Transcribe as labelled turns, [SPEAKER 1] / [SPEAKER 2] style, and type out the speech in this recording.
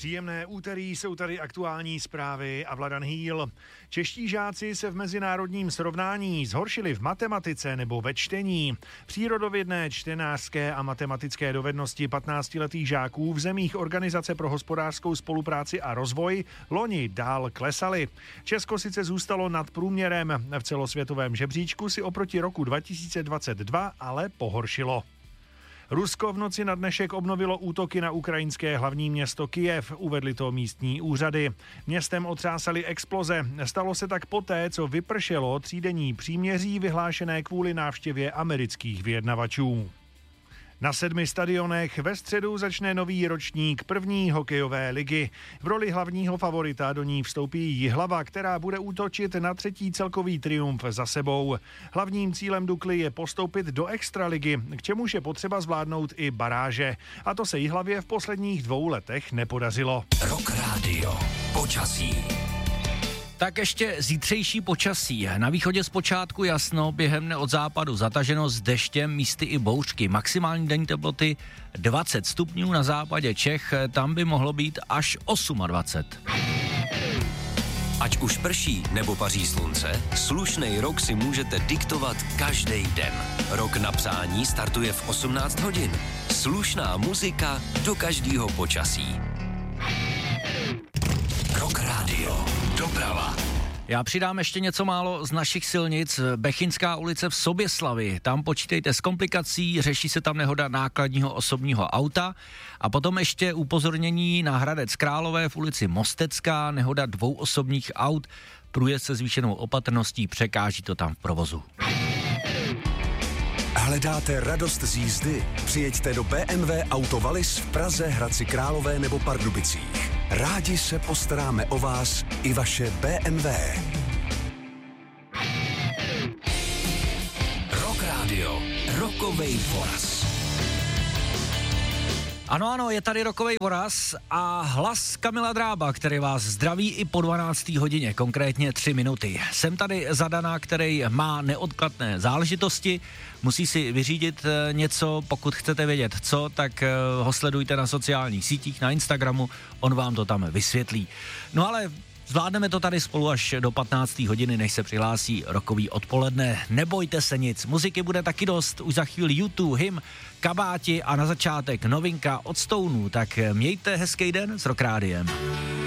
[SPEAKER 1] Příjemné úterý, jsou tady aktuální zprávy a Vladan Hýl. Čeští žáci se v mezinárodním srovnání zhoršili v matematice nebo ve čtení. Přírodovědné, čtenářské a matematické dovednosti 15letých žáků v zemích Organizace pro hospodářskou spolupráci a rozvoj loni dál klesaly. Česko sice zůstalo nad průměrem, v celosvětovém žebříčku si oproti roku 2022 ale pohoršilo. Rusko v noci na dnešek obnovilo útoky na ukrajinské hlavní město Kyjev, uvedly to místní úřady. Městem otřásaly exploze. Stalo se tak poté, co vypršelo třídenní příměří vyhlášené kvůli návštěvě amerických vyjednavačů. Na 7 stadionech ve středu začne nový ročník první hokejové ligy. V roli hlavního favorita do ní vstoupí Jihlava, která bude útočit na 3. celkový triumf za sebou. Hlavním cílem Dukly je postoupit do extraligy, k čemuž je potřeba zvládnout i baráže. A to se Jihlavě v posledních 2 letech nepodařilo.
[SPEAKER 2] Rock Radio. Počasí.
[SPEAKER 3] Tak ještě zítřejší počasí. Na východě zpočátku jasno, během dne od západu zataženo s deštěm, místy i bouřky. Maximální denní teploty 20 stupňů, na západě Čech, tam by mohlo být až 28.
[SPEAKER 2] Ať už prší nebo paří slunce, slušnej rok si můžete diktovat každý den. Rok na přání startuje v 18 hodin. Slušná muzika do každého počasí. Rock Radio. Doprava.
[SPEAKER 3] Já přidám ještě něco málo z našich silnic. Bechyňská ulice v Soběslavi. Tam počítejte s komplikací, řeší se tam nehoda nákladního osobního auta. A potom ještě upozornění na Hradec Králové v ulici Mostecká, nehoda 2 osobních aut. Průjezd se zvýšenou opatrností, překáží to tam v provozu.
[SPEAKER 4] Hledáte radost z jízdy? Přijeďte do BMW Auto Wallis v Praze, Hradci Králové nebo Pardubicích. Rádi se postaráme o vás i vaše BMW.
[SPEAKER 2] Rock Radio. Rokovej voraz.
[SPEAKER 3] Ano, je tady rokovej voraz a hlas Kamila Drába, který vás zdraví i po 12. hodině, konkrétně 3 minuty. Jsem tady za Dana, který má neodkladné záležitosti, musí si vyřídit něco, pokud chcete vědět co, tak ho sledujte na sociálních sítích, na Instagramu, on vám to tam vysvětlí. No ale zvládneme to tady spolu až do 15. hodiny, než se přihlásí rokový odpoledne. Nebojte se nic, muziky bude taky dost, už za chvíli YouTube, Hymn, Kabáti a na začátek novinka od Stounů, tak mějte hezký den s Rock Rádiem.